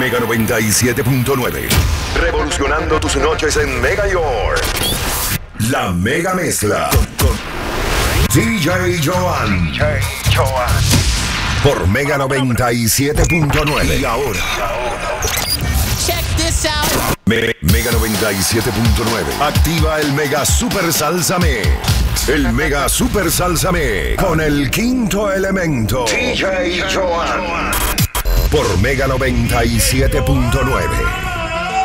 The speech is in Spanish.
Mega 97.9. Revolucionando tus noches en Mega York. La Mega Mezcla con DJ Joan. Por Mega 97.9. Y ahora. Check this out. Mega 97.9. Activa el Mega Super Salsa Mix. El Mega Super Salsa Mix con el quinto elemento. DJ Joan. Por Mega 97.9.